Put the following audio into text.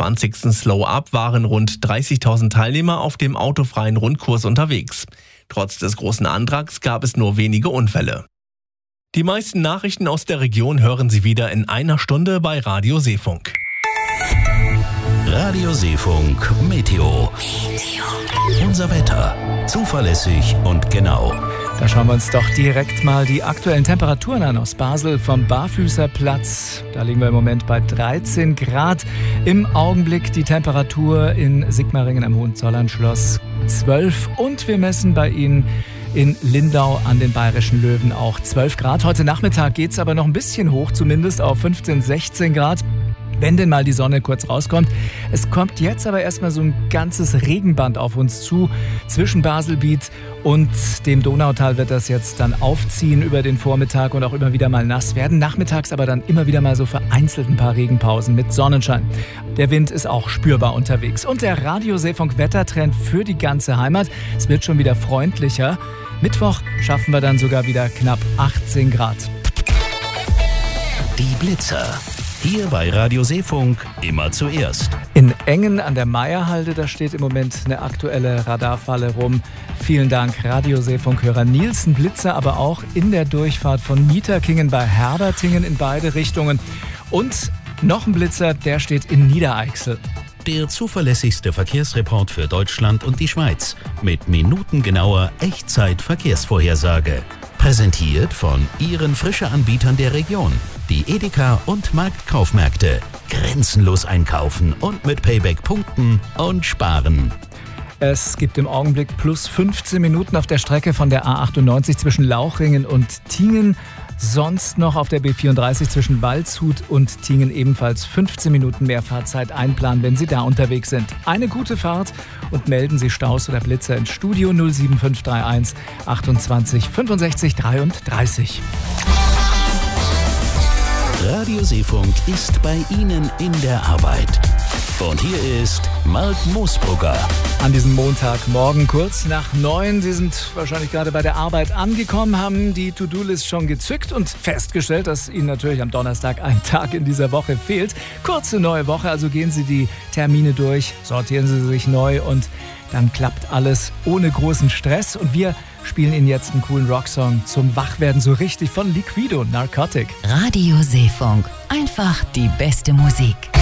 20. Slow Up waren rund 30.000 Teilnehmer auf dem autofreien Rundkurs unterwegs. Trotz des großen Andrang gab es nur wenige Unfälle. Die meisten Nachrichten aus der Region hören Sie wieder in einer Stunde bei Radio Seefunk. Radio Seefunk Meteo. Unser Wetter. Zuverlässig und genau. Da schauen wir uns doch direkt mal die aktuellen Temperaturen an aus Basel vom Barfüßerplatz. Da liegen wir im Moment bei 13 Grad. Im Augenblick die Temperatur in Sigmaringen am Hohenzollernschloss 12. Und wir messen bei Ihnen in Lindau an den Bayerischen Löwen auch 12 Grad. Heute Nachmittag geht es aber noch ein bisschen hoch, zumindest auf 15, 16 Grad. Wenn denn mal die Sonne kurz rauskommt. Es kommt jetzt aber erstmal so ein ganzes Regenband auf uns zu. Zwischen Baselbiet und dem Donautal wird das jetzt dann aufziehen über den Vormittag und auch immer wieder mal nass werden. Nachmittags aber dann immer wieder mal so vereinzelt ein paar Regenpausen mit Sonnenschein. Der Wind ist auch spürbar unterwegs. Und der Radio Seefunk Wettertrend für die ganze Heimat. Es wird schon wieder freundlicher. Mittwoch schaffen wir dann sogar wieder knapp 18 Grad. Die Blitzer. Hier bei Radio Seefunk immer zuerst. In Engen an der Meierhalde, da steht im Moment eine aktuelle Radarfalle rum. Vielen Dank, Radio Seefunk-Hörer Nielsen Blitzer, aber auch in der Durchfahrt von Niederkingen bei Herbertingen in beide Richtungen. Und noch ein Blitzer, der steht in Niedereichsel. Der zuverlässigste Verkehrsreport für Deutschland und die Schweiz mit minutengenauer Echtzeit-Verkehrsvorhersage. Präsentiert von Ihren Frische-Anbietern der Region. Die Edeka und Marktkaufmärkte. Grenzenlos einkaufen und mit Payback punkten und sparen. Es gibt im Augenblick plus 15 Minuten auf der Strecke von der A98 zwischen Lauchringen und Tingen. Sonst noch auf der B34 zwischen Waldshut und Tingen ebenfalls 15 Minuten mehr Fahrzeit einplanen, wenn Sie da unterwegs sind. Eine gute Fahrt und melden Sie Staus oder Blitzer ins Studio 07531 28 65 33. Radio Seefunk ist bei Ihnen in der Arbeit. Und hier ist Marc Moosbrugger. An diesem Montagmorgen kurz nach 9. Sie sind wahrscheinlich gerade bei der Arbeit angekommen, haben die To-Do-List schon gezückt und festgestellt, dass Ihnen natürlich am Donnerstag ein Tag in dieser Woche fehlt. Kurze neue Woche, also gehen Sie die Termine durch, sortieren Sie sich neu und dann klappt alles ohne großen Stress. Und wir spielen Ihnen jetzt einen coolen Rocksong zum Wachwerden so richtig von Liquido, Narcotic. Radio Seefunk. Einfach die beste Musik.